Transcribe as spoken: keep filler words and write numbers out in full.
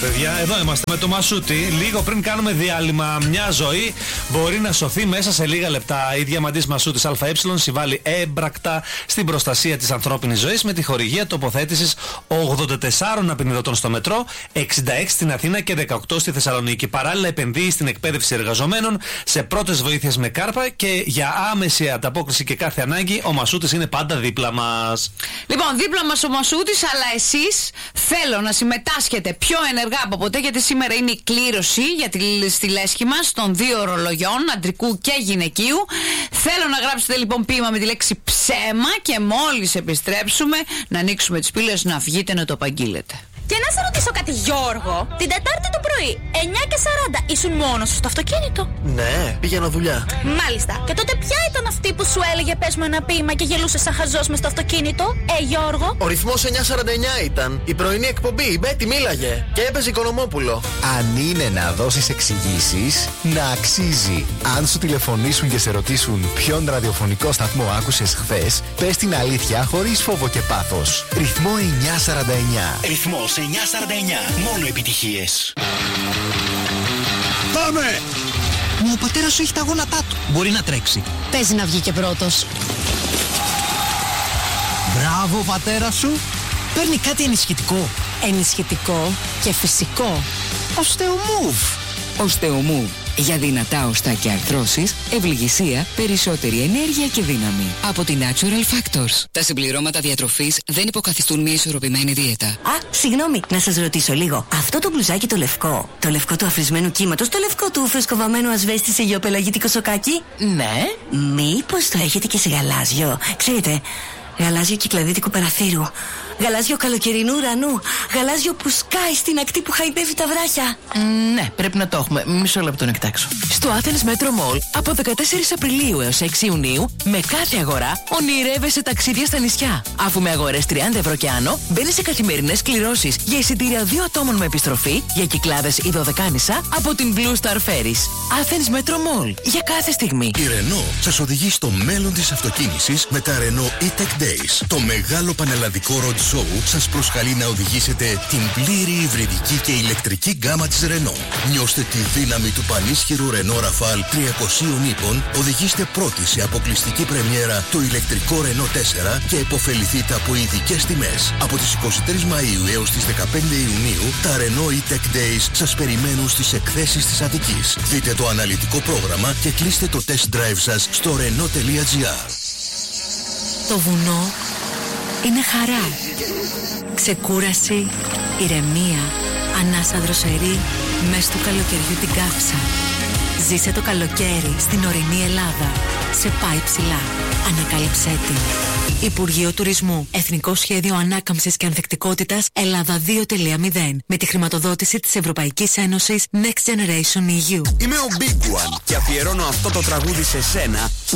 παιδιά. Εδώ είμαστε με το Μασούτη. Λίγο πριν κάνουμε διάλειμμα, μια ζωή μπορεί να σωθεί μέσα σε λίγα λεπτά. Η Διαμαντής Μασούτης ΑΕ συμβάλλει έμπρακτα στην προστασία της ανθρώπινης ζωής με τη χορηγία τοποθέτησης ογδόντα τεσσάρων απεινιδωτών στο μετρό, εξήντα έξι στην Αθήνα και δεκαοκτώ στη Θεσσαλονίκη. Παράλληλα, επενδύει στην εκπαίδευση εργαζομένων, σε πρώτες βοήθειες με κάρπα και για άμεση ανταπόκριση και κάθε ανάγκη, ο Μασούτης είναι πάντα δίπλα μας. Λοιπόν, δίπλα μας ο Μασούτης, αλλά εσείς θέλω να συμμετάσχετε πιο ενεργά από ποτέ, γιατί σήμερα είναι η κλήρωση για τη, στη λέσχη μας των δύο ορολογιών, αντρικού και γυναικείου. Θέλω να γράψετε λοιπόν ποίημα με τη λέξη ψέμα και μόλις επιστρέψουμε να ανοίξουμε τις πύλες, να βγείτε να το απαγγείλετε. Και να σε ρωτήσω κάτι, Γιώργο. Την Τετάρτη το πρωί, εννιά και σαράντα, ήσουν μόνος σου στο αυτοκίνητο? Ναι, πήγαινα δουλειά. Μάλιστα. Και τότε ποια ήταν αυτή που σου έλεγε πες μου ένα ποίημα και γελούσε σαν χαζός μες στο αυτοκίνητο? Ε, Γιώργο. Ο ρυθμός εννιά σαράντα εννιά ήταν. Η πρωινή εκπομπή, η Μπέτη μίλαγε. Και έπαιζε Οικονομόπουλο. Αν είναι να δώσεις εξηγήσεις, να αξίζει. Αν σου τηλεφωνήσουν και σε ρωτήσουν ποιον ραδιοφωνικό σταθμό άκουσες χθες, πες την αλήθεια χωρίς φόβο και πάθος. Ρυθμό εννιά σαράντα εννιά. Ρυθμός εννιά σαράντα εννιά. Μόνο επιτυχίες. Πάμε! Ο πατέρας σου έχει τα γόνατά του. Μπορεί να τρέξει. Παίζει να βγει και πρώτος. Μπράβο, ο πατέρας σου. Παίρνει κάτι ενισχυτικό. Ενισχυτικό και φυσικό. Οστεομούβ. Οστεομούβ. Για δυνατά οστά και αρθρώσεις, ευληγησία, περισσότερη ενέργεια και δύναμη. Από τη Natural Factors. Τα συμπληρώματα διατροφής δεν υποκαθιστούν μια ισορροπημένη δίαιτα. Α, συγγνώμη, να σας ρωτήσω λίγο. Αυτό το μπλουζάκι το λευκό, το λευκό του αφρισμένου κύματος, το λευκό του φρεσκοβαμμένου ασβέστη σε γεωπελαγητικό σοκάκι? Ναι. Μήπως το έχετε και σε γαλάζιο? Ξέρετε, γαλάζιο κυκλαδίτικου παραθύρου, γαλάζιο καλοκαιρινού ουρανού, γαλάζιο που σκάει στην ακτή που χαϊδεύει τα βράχια. Ναι, πρέπει να το έχουμε. Μισό λεπτό να κοιτάξω. Στο Athens Metro Mall από δεκατέσσερις Απριλίου έως έξι Ιουνίου, με κάθε αγορά ονειρεύεσαι ταξίδια στα νησιά. Αφού με αγορές τριάντα ευρώ και άνω, μπαίνεις σε καθημερινές κληρώσεις για εισιτήρια δύο ατόμων με επιστροφή για κυκλάδες ή δωδεκάνησα από την Blue Star Ferries. Athens Metro Mall. Για κάθε στιγμή. Η Renault σας οδηγεί στο μέλλον της αυτοκίνησης με τα Renault E-Tech Days. Το μεγάλο πανελλαδικό road show σας προσκαλεί να οδηγήσετε την πλήρη υβριδική και ηλεκτρική γκάμα της Renault. Νιώστε τη δύναμη του πανίσχυρου Renault Rafale τριακοσίων ύπων, οδηγήστε πρώτοι σε αποκλειστική πρεμιέρα το ηλεκτρικό Renault τέσσερα και επωφεληθείτε από ειδικές τιμές. Από τις είκοσι τρεις Μαΐου έως τις δεκαπέντε Ιουνίου, τα Renault E-Tech Days σας περιμένουν στις εκθέσεις της Αττικής. Δείτε το αναλυτικό πρόγραμμα και κλείστε το test drive σας στο renault.gr. Το βουνό είναι χαρά, ξεκούραση, ηρεμία, ανάσα δροσερή, μες του καλοκαιριού την κάψα. Ζήσε το καλοκαίρι στην ορεινή Ελλάδα. Σε πάει ψηλά. Ανακάλυψέ την. Υπουργείο Τουρισμού. Εθνικό Σχέδιο Ανάκαμψης και Ανθεκτικότητας Ελλάδα δύο κόμμα μηδέν. Με τη χρηματοδότηση της Ευρωπαϊκής Ένωσης Next Generation ι γιου. Είμαι ο Big One και αφιερώνω αυτό το τραγούδι σε σένα